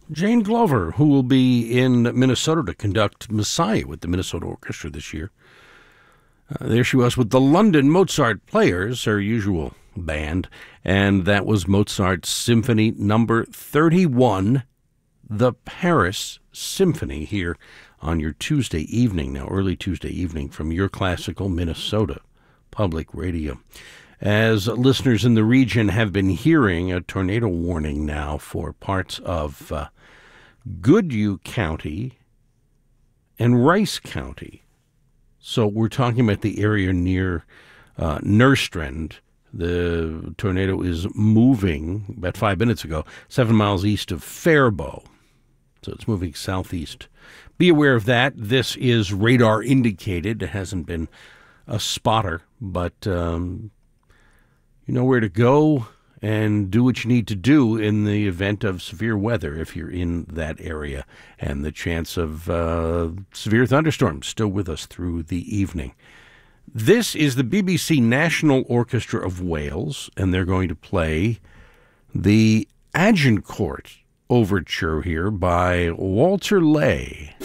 Jane Glover, who will be in Minnesota to conduct Messiah with the Minnesota Orchestra this year. There she was with the London Mozart Players, her usual band, and that was Mozart's Symphony Number 31, the Paris Symphony, here on your Tuesday evening, now early Tuesday evening, from Your Classical Minnesota Public Radio. As listeners in the region have been hearing, a tornado warning now for parts of Goodhue County and Rice County. So we're talking about the area near Nerstrand. The tornado is moving about 5 minutes ago, 7 miles east of Faribault. So it's moving southeast. Be aware of that. This is radar indicated. It hasn't been a spotter, but you know where to go and do what you need to do in the event of severe weather if you're in that area. And the chance of severe thunderstorms still with us through the evening. This is the BBC National Orchestra of Wales, and they're going to play the Agincourt Overture here by Walter Ley.